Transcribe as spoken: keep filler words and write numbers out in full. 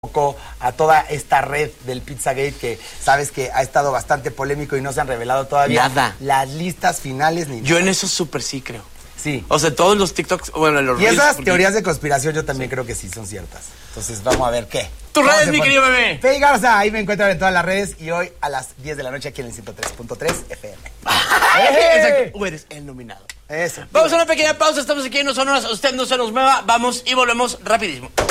poco a toda esta red del Pizzagate que sabes que ha estado bastante polémico y no se han revelado todavía nada las listas finales ni yo nada. En eso súper sí creo. Sí. O sea, todos los TikToks, bueno, los Y esas porque... teorías de conspiración yo también sí. creo que sí son ciertas. Entonces vamos a ver qué. Tus redes, mi querido bebé. Fey Garza, ahí me encuentran en todas las redes y hoy a las diez de la noche aquí en el ciento tres punto tres F M. Exacto, tú eres el nominado. Eso. Vamos a una pequeña pausa, estamos aquí en Unos Sonoras, usted no se nos mueva, vamos y volvemos rapidísimo.